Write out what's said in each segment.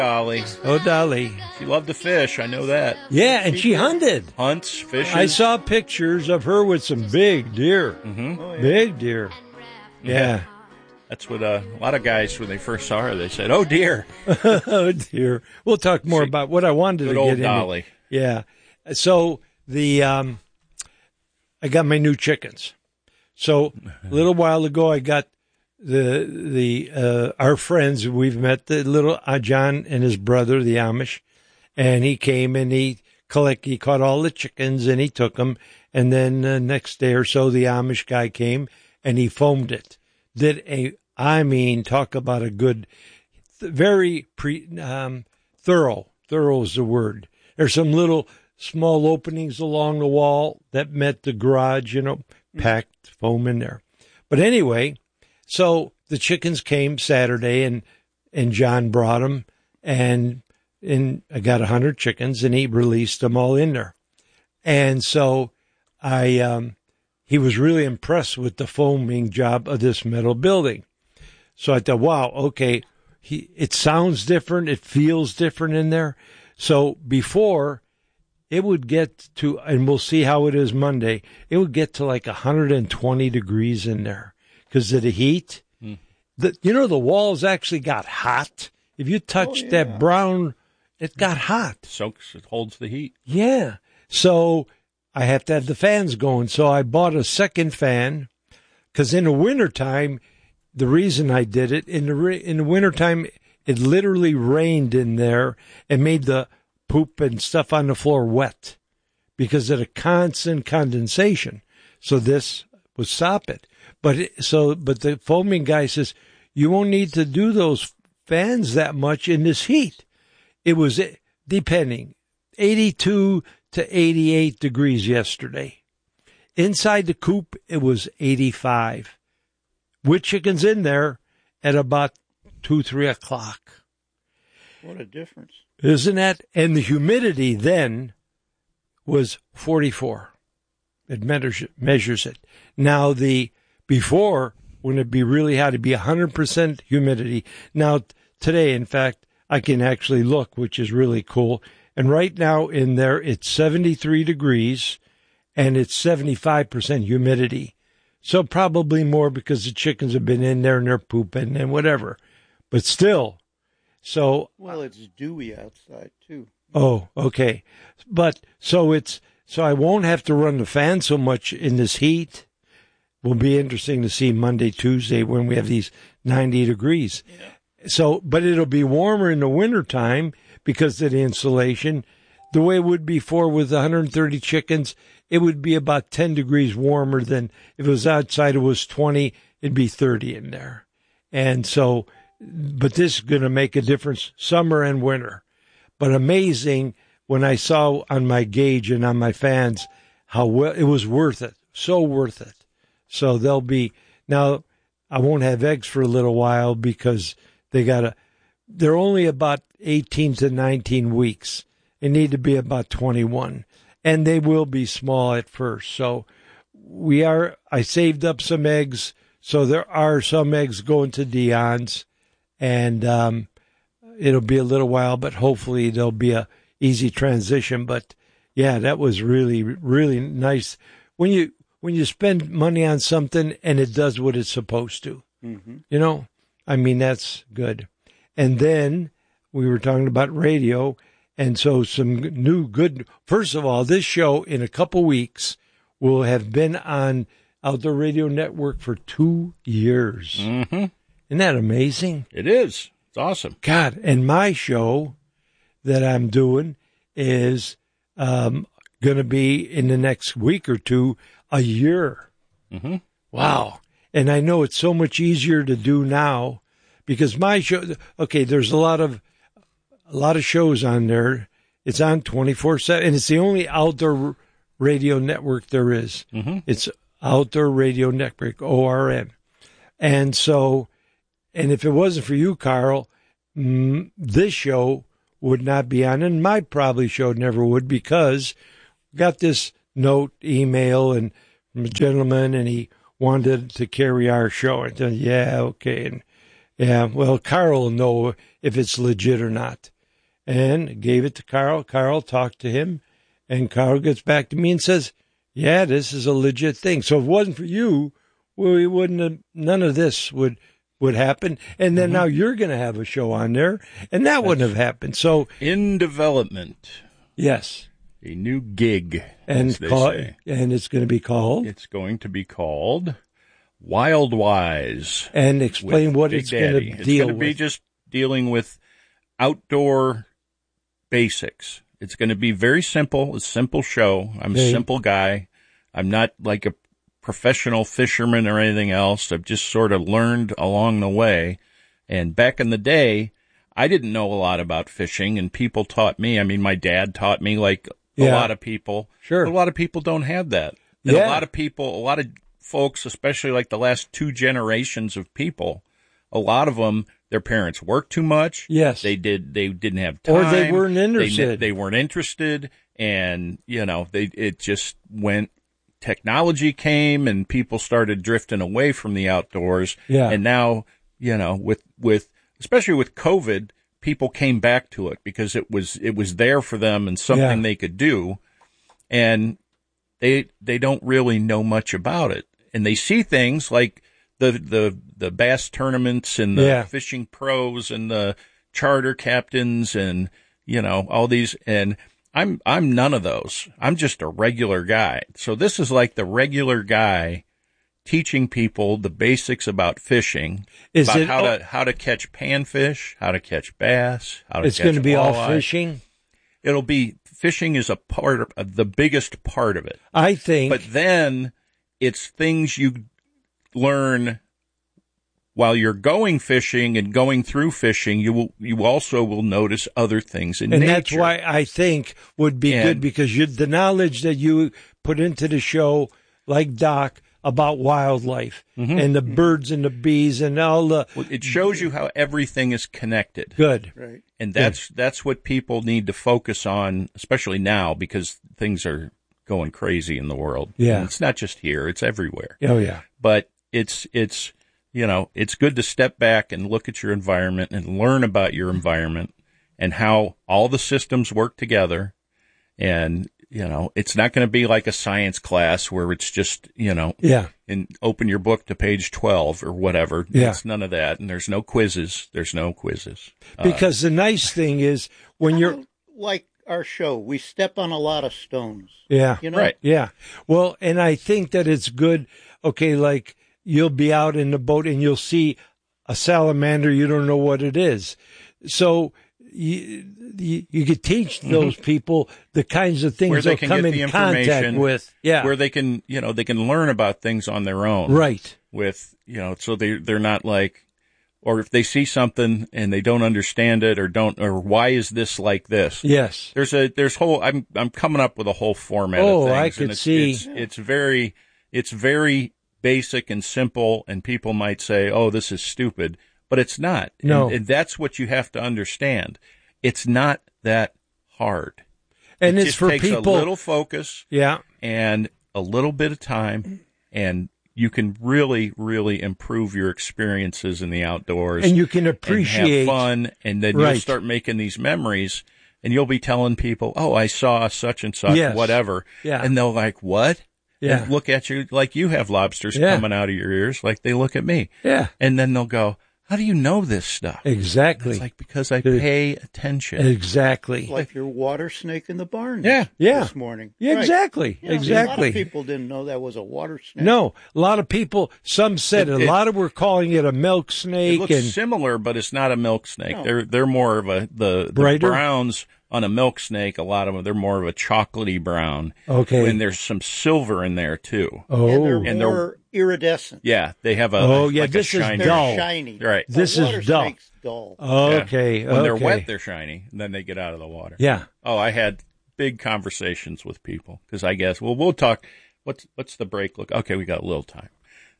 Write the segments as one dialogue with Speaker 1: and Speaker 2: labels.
Speaker 1: Dolly.
Speaker 2: Oh, Dolly.
Speaker 1: She loved to fish. I know that.
Speaker 2: Yeah, and she hunted.
Speaker 1: Hunts, fishes.
Speaker 2: I saw pictures of her with some big deer.
Speaker 1: Mm-hmm.
Speaker 3: Oh, yeah.
Speaker 2: Big deer. Yeah.
Speaker 1: That's what a lot of guys, when they first saw her, they said, "Oh, dear."
Speaker 2: Oh, dear. We'll talk more about what I wanted to
Speaker 1: Good
Speaker 2: get
Speaker 1: old
Speaker 2: into.
Speaker 1: Dolly.
Speaker 2: Yeah. So I got my new chickens. So a little while ago, I got our friends. We've met the little John and his brother, the Amish, and he came and he caught all the chickens and he took them. And then the next day or so, the Amish guy came and he foamed it. Talk about a good, very thorough. Thorough is the word. There's some little small openings along the wall that met the garage, packed foam in there. But anyway, so the chickens came Saturday and John brought them and I got 100 chickens and he released them all in there. And so he was really impressed with the foaming job of this metal building. So I thought, wow, okay, it sounds different. It feels different in there. So before it would get to, and we'll see how it is Monday, it would get to like 120 degrees in there because of the heat. The walls actually got hot. If you touched that brown, it got hot.
Speaker 1: It holds the heat.
Speaker 2: Yeah. So I have to have the fans going. So I bought a second fan because in the wintertime, the reason I did it, in the wintertime, it literally rained in there and made the poop and stuff on the floor wet because of the constant condensation. So this would stop it. But the foaming guy says, you won't need to do those fans that much in this heat. It was, depending, 82 to 88 degrees yesterday. Inside the coop, it was 85. With chickens in there at about 2, 3 o'clock.
Speaker 3: What a difference.
Speaker 2: Isn't that? And the humidity then was 44. It measures it. Now before, when it'd be really hot, it'd be 100% humidity. Now today, in fact, I can actually look, which is really cool. And right now in there, it's 73 degrees and it's 75% humidity. So probably more because the chickens have been in there and they're pooping and whatever. But still, so.
Speaker 3: Well, it's dewy outside too.
Speaker 2: Oh, okay. So I won't have to run the fan so much in this heat. Will be interesting to see Monday, Tuesday when we have these 90 degrees. Yeah. So, but it'll be warmer in the wintertime because of the insulation. The way it would be before with 130 chickens, it would be about 10 degrees warmer than if it was outside. It was 20, it'd be 30 in there. And so, but this is going to make a difference summer and winter. But amazing when I saw on my gauge and on my fans how well it was worth it. So worth it. So now I won't have eggs for a little while because they're only about 18 to 19 weeks. They need to be about 21. And they will be small at first. So I saved up some eggs. So there are some eggs going to Dion's. And it'll be a little while, but hopefully there'll be a easy transition. But yeah, that was really, really nice. When you spend money on something and it does what it's supposed to, that's good. And then we were talking about radio. And so some new good, first of all, this show in a couple weeks will have been on Outdoor Radio Network for 2 years.
Speaker 1: Mm-hmm.
Speaker 2: Isn't that amazing?
Speaker 1: It is. It's awesome.
Speaker 2: God, and my show that I'm doing is going to be in the next week or two, a year.
Speaker 1: Mm-hmm.
Speaker 2: Wow. And I know it's so much easier to do now because my show, okay, there's a lot of shows on there. It's on 24/7, and it's the only outdoor radio network there is.
Speaker 1: Mm-hmm.
Speaker 2: It's Outdoor Radio Network, ORN. And so, and if it wasn't for you, Carl, this show would not be on, and my probably show never would because got this email and from a gentleman, and he wanted to carry our show. I said, yeah, okay. Yeah, well, Carl will know if it's legit or not. And gave it to Carl. Carl talked to him, and Carl gets back to me and says, yeah, this is a legit thing. So if it wasn't for you, we wouldn't have, none of this would happen. And then now you're going to have a show on there, and that wouldn't have happened. So
Speaker 1: In development,
Speaker 2: yes.
Speaker 1: a new gig,
Speaker 2: And
Speaker 1: as they say.
Speaker 2: and it's going to be called.
Speaker 1: It's going to be called Wild Wise.
Speaker 2: And explain
Speaker 1: with
Speaker 2: what
Speaker 1: Big
Speaker 2: it's going
Speaker 1: Daddy.
Speaker 2: to
Speaker 1: It's
Speaker 2: deal
Speaker 1: going to be
Speaker 2: with.
Speaker 1: just dealing with outdoor basics. It's going to be very simple, a simple show. I'm a
Speaker 2: Okay.
Speaker 1: simple guy. I'm not like a professional fisherman or anything else. I've just sort of learned along the way. And back in the day, I didn't know a lot about fishing, and people taught me. I mean, my dad taught me, like a
Speaker 2: Yeah.
Speaker 1: lot of people.
Speaker 2: Sure.
Speaker 1: But a lot of people don't have that. And
Speaker 2: Yeah.
Speaker 1: a lot of folks, especially like the last two generations of people, a lot of them, their parents worked too much.
Speaker 2: Yes.
Speaker 1: They didn't have time.
Speaker 2: Or they weren't interested.
Speaker 1: They weren't interested. And, it just went, technology came and people started drifting away from the outdoors.
Speaker 2: Yeah.
Speaker 1: And now, especially with COVID, people came back to it because it was there for them and something
Speaker 2: Yeah.
Speaker 1: they could do. And they don't really know much about it. And they see things like the bass tournaments and the
Speaker 2: Yeah.
Speaker 1: fishing pros and the charter captains and, all these. And I'm none of those. I'm just a regular guy. So this is like the regular guy teaching people the basics about fishing,
Speaker 2: Is
Speaker 1: about
Speaker 2: it
Speaker 1: how to catch panfish, how to catch bass, how to
Speaker 2: it's
Speaker 1: catch
Speaker 2: going to be all
Speaker 1: walleye.
Speaker 2: fishing?
Speaker 1: It'll be fishing is a part of the biggest part of it.
Speaker 2: I think.
Speaker 1: But then it's things you learn while you're going fishing and going through fishing. You also will notice other things in
Speaker 2: and
Speaker 1: nature.
Speaker 2: that's why I think would be
Speaker 1: And-
Speaker 2: good, because the knowledge that you put into the show, like Doc, about wildlife and the birds and the bees and all the
Speaker 1: It shows you how everything is connected.
Speaker 2: good.
Speaker 3: Right.
Speaker 1: And that's what people need to focus on, especially now, because things are going crazy in the world.
Speaker 2: Yeah.
Speaker 1: And it's not just here, it's everywhere.
Speaker 2: Oh yeah.
Speaker 1: But it's good to step back and look at your environment and learn about your environment and how all the systems work together. And, it's not going to be like a science class where it's just,
Speaker 2: Yeah.
Speaker 1: and open your book to page 12 or whatever.
Speaker 2: Yeah.
Speaker 1: It's none of that. And there's no quizzes.
Speaker 2: Because the nice thing is when you're
Speaker 3: Like our show, we step on a lot of stones.
Speaker 2: yeah.
Speaker 1: Right.
Speaker 2: Yeah. Well, and I think that it's good. Okay, like you'll be out in the boat and you'll see a salamander. You don't know what it is. So you could teach those people the kinds of things
Speaker 1: Where they
Speaker 2: they'll
Speaker 1: can
Speaker 2: come
Speaker 1: get the
Speaker 2: in contact
Speaker 1: information,
Speaker 2: with. Yeah.
Speaker 1: where they can learn about things on their own.
Speaker 2: Right.
Speaker 1: With, so they're not like, or if they see something and they don't understand it or why is this like this?
Speaker 2: Yes.
Speaker 1: I'm coming up with a whole format
Speaker 2: Oh,
Speaker 1: of things.
Speaker 2: I could
Speaker 1: and
Speaker 2: see.
Speaker 1: It's very basic and simple, and people might say, oh, this is stupid, but it's not.
Speaker 2: No.
Speaker 1: And that's what you have to understand. It's not that hard.
Speaker 2: And
Speaker 1: It
Speaker 2: it's
Speaker 1: just
Speaker 2: for
Speaker 1: takes
Speaker 2: people.
Speaker 1: a little focus
Speaker 2: Yeah.
Speaker 1: and a little bit of time, and you can really, really improve your experiences in the outdoors.
Speaker 2: And you can
Speaker 1: and
Speaker 2: appreciate.
Speaker 1: have fun, and then
Speaker 2: Right.
Speaker 1: you'll start making these memories, and you'll be telling people, oh, I saw such and such,
Speaker 2: Yes.
Speaker 1: whatever.
Speaker 2: Yeah.
Speaker 1: And they'll like, what?
Speaker 2: Yeah.
Speaker 1: And look at you like you have lobsters
Speaker 2: Yeah.
Speaker 1: coming out of your ears, like they look at me.
Speaker 2: Yeah.
Speaker 1: And then they'll go, how do you know this stuff?
Speaker 2: Exactly.
Speaker 1: It's like, because I pay attention.
Speaker 2: Exactly.
Speaker 3: Like your water snake in the barn.
Speaker 1: Yeah.
Speaker 2: Yeah.
Speaker 3: This morning.
Speaker 2: Yeah,
Speaker 3: Right.
Speaker 2: exactly.
Speaker 3: Yeah, A lot
Speaker 2: Exactly.
Speaker 3: of people didn't know that was a water snake.
Speaker 2: No, a lot of people, some said
Speaker 1: It-
Speaker 2: a lot of were calling it a milk
Speaker 1: It
Speaker 2: snake.
Speaker 1: looks
Speaker 2: And
Speaker 1: similar, but it's not a milk snake.
Speaker 3: No.
Speaker 1: They're more of the
Speaker 2: Brighter?
Speaker 1: browns on a milk snake. A lot of them, they're more of a chocolatey brown.
Speaker 2: Okay.
Speaker 1: And there's some silver in there too.
Speaker 3: And
Speaker 2: oh,
Speaker 3: they're
Speaker 1: And they're-
Speaker 3: more iridescent.
Speaker 1: Yeah, they have a.
Speaker 2: Oh, yeah,
Speaker 1: like
Speaker 2: this
Speaker 1: a
Speaker 2: is
Speaker 1: shiny,
Speaker 3: They're
Speaker 2: dull.
Speaker 3: shiny.
Speaker 1: Right.
Speaker 2: This
Speaker 3: A
Speaker 2: is
Speaker 3: water
Speaker 2: dull.
Speaker 3: snake's dull.
Speaker 2: okay.
Speaker 1: When they're
Speaker 2: okay.
Speaker 1: wet, they're shiny. And then they get out of the water.
Speaker 2: Yeah.
Speaker 1: Oh, I had big conversations with people because I guess. Well, we'll talk. What's the break look? Okay, we got a little time.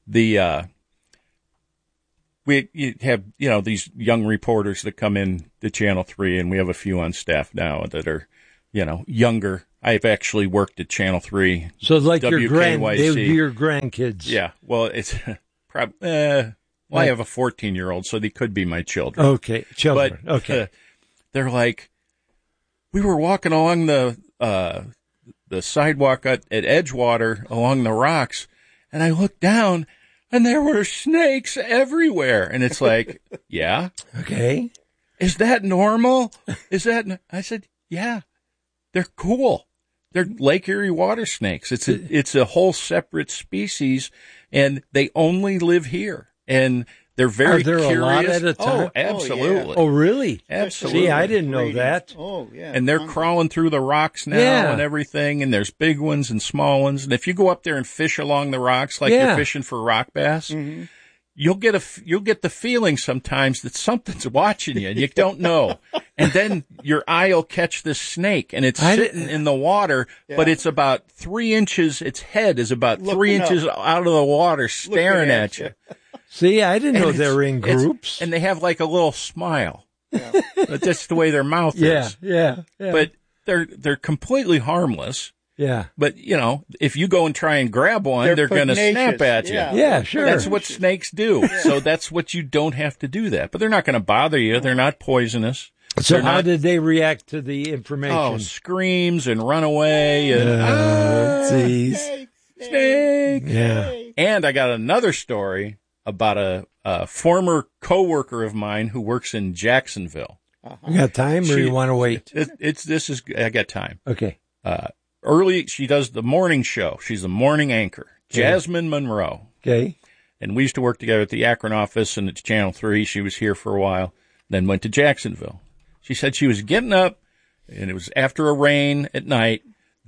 Speaker 1: You have these young reporters that come in to Channel 3, and we have a few on staff now that are younger. I've actually worked at Channel 3.
Speaker 2: So like they would be
Speaker 1: WKYC.
Speaker 2: your grandkids.
Speaker 1: Yeah, well, it's probably Well, I have a 14-year-old, so they could be my children.
Speaker 2: Okay, children.
Speaker 1: But
Speaker 2: Okay.
Speaker 1: They're like, we were walking along the sidewalk at Edgewater along the rocks, and I looked down, and there were snakes everywhere. And it's like, yeah.
Speaker 2: Okay.
Speaker 1: Is that normal? I said, yeah, they're cool. They're Lake Erie water snakes. It's a whole separate species, and they only live here. And they're very
Speaker 2: Are there
Speaker 1: curious.
Speaker 2: a lot at a time?
Speaker 1: Oh, absolutely.
Speaker 2: Oh, really?
Speaker 1: Absolutely.
Speaker 2: See, I didn't know that.
Speaker 3: Oh, yeah.
Speaker 1: And they're crawling through the rocks now
Speaker 2: Yeah.
Speaker 1: and everything, and there's big ones and small ones. And if you go up there and fish along the rocks like
Speaker 2: Yeah.
Speaker 1: you're fishing for rock bass, you'll get the feeling sometimes that something's watching you and you don't know. And then your eye will catch this snake, and it's sitting in the water, but it's about 3 inches. Its head is about 3
Speaker 3: Looking
Speaker 1: inches out of the water, staring
Speaker 3: Looking
Speaker 1: at you.
Speaker 2: See, I didn't know
Speaker 1: And
Speaker 2: they were in
Speaker 1: it's-
Speaker 2: groups.
Speaker 1: and they have like a little smile. That's just the way their mouth
Speaker 2: Yeah,
Speaker 1: is.
Speaker 2: yeah.
Speaker 1: But they're completely harmless.
Speaker 2: Yeah.
Speaker 1: But, if you go and try and grab one, they're going to snap
Speaker 3: pugnacious.
Speaker 1: at you.
Speaker 3: Yeah.
Speaker 2: Yeah, sure.
Speaker 1: That's what snakes do. So that's what you don't have to do that. But they're not going to bother you. They're not poisonous.
Speaker 2: So
Speaker 1: They're
Speaker 2: how
Speaker 1: not-
Speaker 2: did they react to the information?
Speaker 1: Oh, screams and run away and
Speaker 2: Jeez.
Speaker 1: snake.
Speaker 2: Yeah.
Speaker 1: And I got another story about a former coworker of mine who works in Jacksonville.
Speaker 2: You got time, or you want to wait?
Speaker 1: I got time.
Speaker 2: Okay.
Speaker 1: Early, she does the morning show. She's the morning anchor, Jasmine Monroe.
Speaker 2: Okay.
Speaker 1: And we used to work together at the Akron office and at Channel 3. She was here for a while, then went to Jacksonville. She said she was getting up, and it was after a rain at night.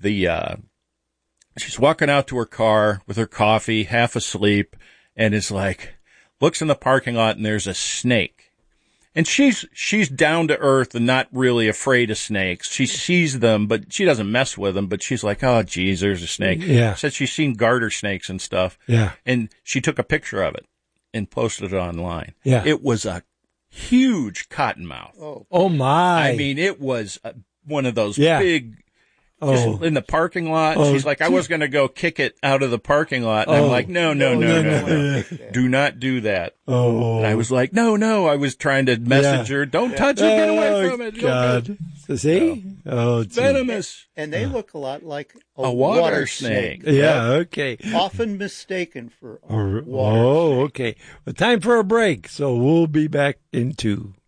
Speaker 1: She's walking out to her car with her coffee, half asleep, and it's like, looks in the parking lot, and there's a snake. And she's down to earth and not really afraid of snakes. She sees them, but she doesn't mess with them. But she's like, oh, geez, there's a snake.
Speaker 2: Yeah.
Speaker 1: Said she's seen garter snakes and stuff.
Speaker 2: Yeah.
Speaker 1: And she took a picture of it and posted it online.
Speaker 2: Yeah.
Speaker 1: It was a huge cottonmouth.
Speaker 2: Oh my.
Speaker 1: I mean, it was one of those
Speaker 2: Yeah.
Speaker 1: big, just
Speaker 2: Oh.
Speaker 1: in the parking lot.
Speaker 2: Oh.
Speaker 1: She's like, I was going to go kick it out of the parking lot. And I'm like, no. Do not do that.
Speaker 2: Oh.
Speaker 1: And I was like, no. I was trying to message her. Don't touch it. Get away from it.
Speaker 2: God. See? Oh,
Speaker 1: It's venomous.
Speaker 3: And they look a lot like a
Speaker 1: water snake.
Speaker 2: Yeah, okay.
Speaker 3: Often mistaken for a water
Speaker 2: Oh,
Speaker 3: snake.
Speaker 2: okay. Well, time for a break, so we'll be back in 2.